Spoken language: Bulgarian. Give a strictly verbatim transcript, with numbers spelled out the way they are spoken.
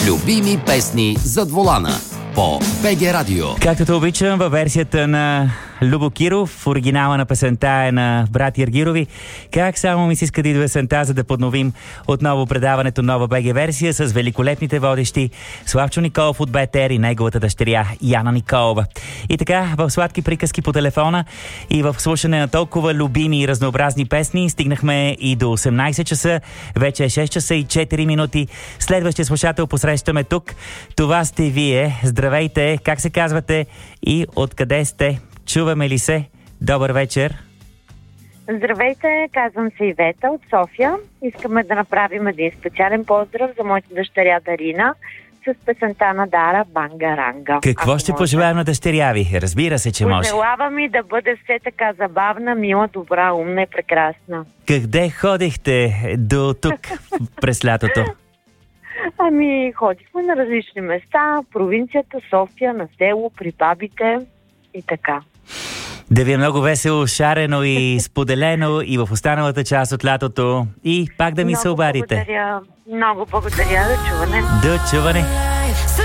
Любими песни зад волана по БГ Радио. Както те обичам, във версията на Любо Киров, оригинала на песента е на брат Яргирови. Как само ми се иска да идва есента, за да подновим отново предаването Нова БГ версия с великолепните водещи Славчо Николов от БТР и неговата дъщеря Яна Николова. И така, в сладки приказки по телефона и в слушане на толкова любими и разнообразни песни стигнахме и до осемнайсет часа. Вече е шест часа и четири минути. Следващия слушател посрещаме тук. Това сте вие. Здравейте, как се казвате и откъде сте? Чуваме ли се? Добър вечер. Здравейте, казвам се Ивета от София. Искаме да направим един специален поздрав за моята дъщеря Дарина с песента на Дара Бангаранга. Какво Ако ще може. пожелаем на дъщеря ви? Разбира се, че може. Пожелавам и да бъде все така забавна, мила, добра, умна и прекрасна. Къде ходихте до тук през лятото? Ами, ходихме на различни места, провинцията, София, на село, при бабите и така. Да ви е много весело, шарено и споделено и в останалата част от лятото. И пак да ми Много се обадите. Благодаря. Много благодаря. До чуване. До чуване.